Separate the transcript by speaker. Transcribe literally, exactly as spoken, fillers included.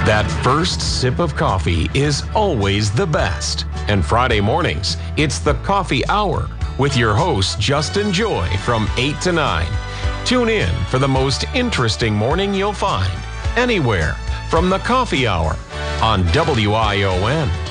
Speaker 1: That first sip of coffee is always the best. And Friday mornings, it's the Coffee Hour with your host, Justin Joy, from eight to nine. Tune in for the most interesting morning you'll find anywhere from the Coffee Hour on W I O N.